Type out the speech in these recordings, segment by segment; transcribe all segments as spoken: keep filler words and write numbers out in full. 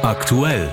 Aktuell.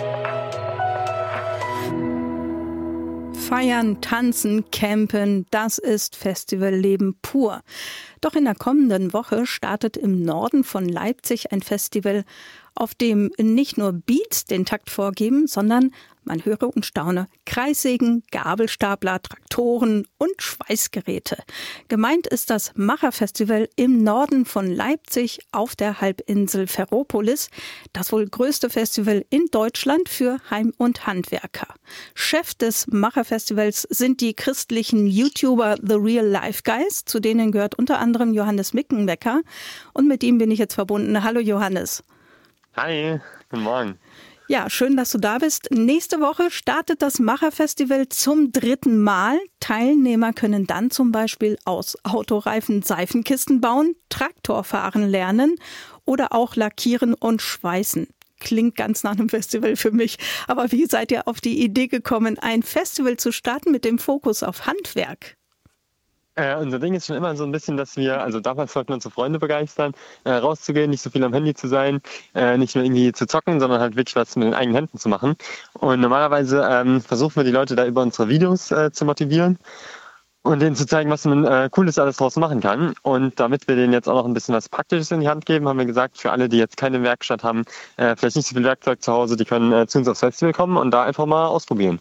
Feiern, tanzen, campen, das ist Festivalleben pur. Doch in der kommenden Woche startet im Norden von Leipzig ein Festival, auf dem nicht nur Beats den Takt vorgeben, sondern, man höre und staune, Kreissägen, Gabelstapler, Traktoren und Schweißgeräte. Gemeint ist das Macherfestival im Norden von Leipzig auf der Halbinsel Ferropolis, das wohl größte Festival in Deutschland für Heim- und Handwerker. Chef des Macherfestivals sind die christlichen YouTuber The Real Life Guys, zu denen gehört unter anderem Johannes Mickenbecker. Und mit ihm bin ich jetzt verbunden. Hallo Johannes. Hi, guten Morgen. Ja, schön, dass du da bist. Nächste Woche startet das Macherfestival zum dritten Mal. Teilnehmer können dann zum Beispiel aus Autoreifen Seifenkisten bauen, Traktor fahren lernen oder auch lackieren und schweißen. Klingt ganz nach einem Festival für mich. Aber wie seid ihr auf die Idee gekommen, ein Festival zu starten mit dem Fokus auf Handwerk? Äh, unser Ding ist schon immer so ein bisschen, dass wir, also damals wollten wir unsere Freunde begeistern, äh, rauszugehen, nicht so viel am Handy zu sein, äh, nicht mehr irgendwie zu zocken, sondern halt wirklich was mit den eigenen Händen zu machen. Und normalerweise ähm, versuchen wir die Leute da über unsere Videos äh, zu motivieren und denen zu zeigen, was man äh, Cooles alles draus machen kann. Und damit wir denen jetzt auch noch ein bisschen was Praktisches in die Hand geben, haben wir gesagt, für alle, die jetzt keine Werkstatt haben, äh, vielleicht nicht so viel Werkzeug zu Hause, die können äh, zu uns aufs Festival kommen und da einfach mal ausprobieren.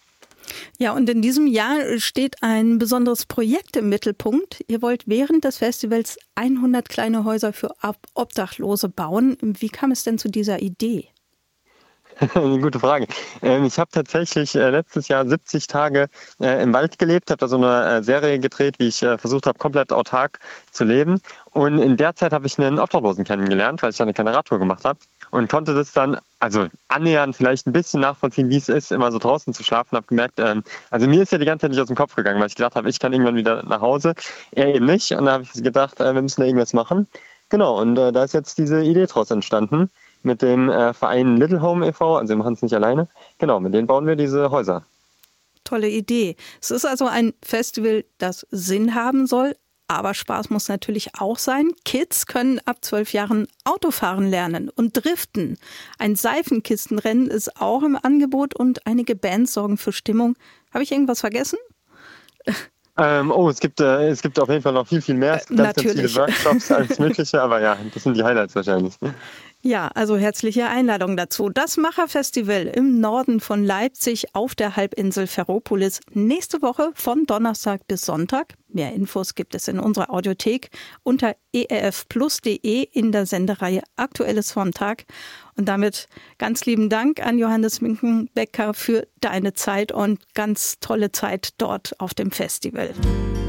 Ja, und in diesem Jahr steht ein besonderes Projekt im Mittelpunkt. Ihr wollt während des Festivals hundert kleine Häuser für Obdachlose bauen. Wie kam es denn zu dieser Idee? Eine gute Frage. Ich habe tatsächlich letztes Jahr siebzig Tage im Wald gelebt, habe da so eine Serie gedreht, wie ich versucht habe, komplett autark zu leben. Und in der Zeit habe ich einen Obdachlosen kennengelernt, weil ich da eine kleine Radtour gemacht habe. Und konnte das dann, also annähernd vielleicht ein bisschen nachvollziehen, wie es ist, immer so draußen zu schlafen. Habe gemerkt, ähm, also mir ist ja die ganze Zeit nicht aus dem Kopf gegangen, weil ich gedacht habe, ich kann irgendwann wieder nach Hause. Er eben nicht. Und da habe ich gedacht, äh, wir müssen da irgendwas machen. Genau, und äh, da ist jetzt diese Idee draus entstanden mit dem äh, Verein Little Home e V. Also wir machen es nicht alleine. Genau, mit denen bauen wir diese Häuser. Tolle Idee. Es ist also ein Festival, das Sinn haben soll. Aber Spaß muss natürlich auch sein. Kids können ab zwölf Jahren Autofahren lernen und driften. Ein Seifenkistenrennen ist auch im Angebot und einige Bands sorgen für Stimmung. Habe ich irgendwas vergessen? Ähm, oh, es gibt, äh, es gibt auf jeden Fall noch viel, viel mehr. Es gibt ganz, ganz viele Workshops, alles Mögliche. Aber ja, das sind die Highlights wahrscheinlich. Ja, also herzliche Einladung dazu. Das Macherfestival im Norden von Leipzig auf der Halbinsel Ferropolis nächste Woche von Donnerstag bis Sonntag. Mehr Infos gibt es in unserer Audiothek unter e r f plus punkt d e in der Sendereihe Aktuelles vom Tag. Und damit ganz lieben Dank an Johannes Mickenbecker für deine Zeit und ganz tolle Zeit dort auf dem Festival.